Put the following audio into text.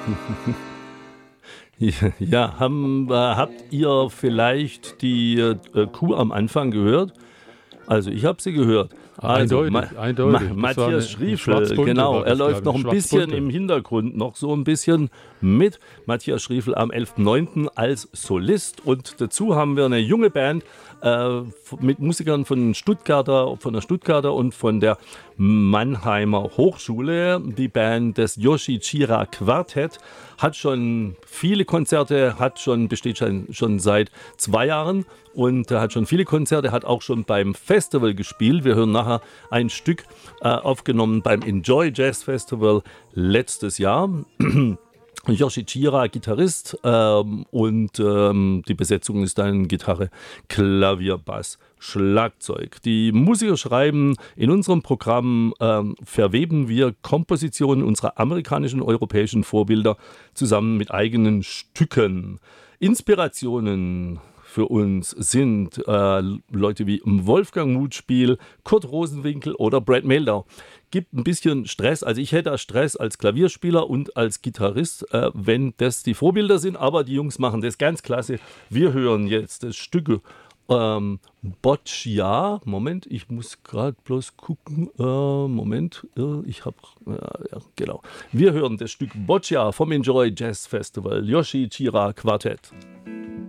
Ja, habt ihr vielleicht die Kuh am Anfang gehört? Also ich habe sie gehört. Also Eindeutig. Matthias Eine Schriefel, schwarzbunte genau, war er das, läuft glaube noch ich, ein bisschen schwarzbunte. im Hintergrund, noch so ein bisschen mit. Matthias Schriefel am 11.09. als Solist und dazu haben wir eine junge Band mit Musikern von der Stuttgarter und von der Mannheimer Hochschule. Die Band des Yoshi Chira Quartett hat schon viele Konzerte, besteht schon seit 2 Jahren und hat schon viele Konzerte, hat auch schon beim Festival gespielt. Wir hören nachher ein Stück aufgenommen beim Enjoy Jazz Festival letztes Jahr. Yoshi Chira, Gitarrist die Besetzung ist dann Gitarre, Klavier, Bass, Schlagzeug. Die Musiker schreiben, in unserem Programm verweben wir Kompositionen unserer amerikanischen und europäischen Vorbilder zusammen mit eigenen Stücken. Inspirationen für uns sind Leute wie Wolfgang Mutspiel, Kurt Rosenwinkel oder Brad Mehldau. Gibt ein bisschen Stress, also ich hätte Stress als Klavierspieler und als Gitarrist, wenn das die Vorbilder sind, aber die Jungs machen das ganz klasse. Wir hören jetzt das Stück Boccia. Moment, ich muss gerade bloß gucken. Genau. Wir hören das Stück Boccia vom Enjoy Jazz Festival, Yoshi Chira Quartett.